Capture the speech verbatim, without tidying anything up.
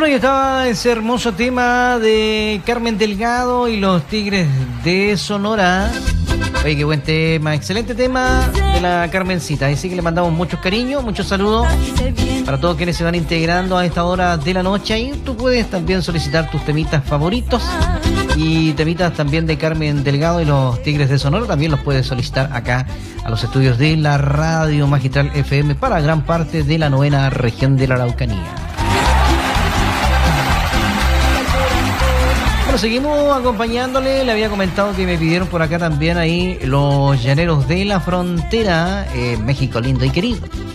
y estaba ese hermoso tema de Carmen Delgado y los Tigres de Sonora. Oye, qué buen tema, excelente tema de la Carmencita. Así que le mandamos muchos cariños, muchos saludos para todos quienes se van integrando a esta hora de la noche. Y tú puedes también solicitar tus temitas favoritos y temitas también de Carmen Delgado y los Tigres de Sonora. También los puedes solicitar acá a los estudios de la Radio Magistral F M para gran parte de la novena región de la Araucanía. Bueno, seguimos acompañándole. Le había comentado que me pidieron por acá también ahí los Llaneros de la Frontera, eh, México lindo y querido.